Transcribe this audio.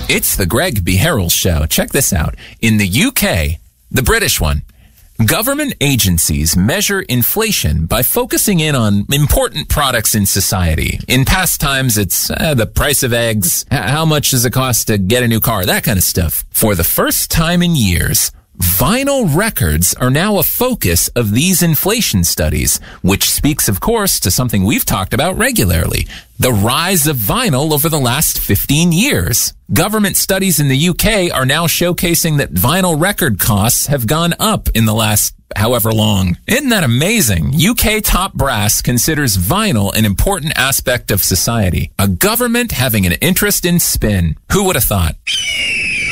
It's the Greg B. Harrell Show. Check this out. In the UK, the British one, government agencies measure inflation by focusing in on important products in society. In past times, it's the price of eggs, how much does it cost to get a new car, that kind of stuff. For the first time in years, vinyl records are now a focus of these inflation studies, which speaks, of course, to something we've talked about regularly, the rise of vinyl over the last 15 years. Government studies in the UK are now showcasing that vinyl record costs have gone up in the last however long. Isn't that amazing? UK top brass considers vinyl an important aspect of society. A government having an interest in spin. Who would have thought?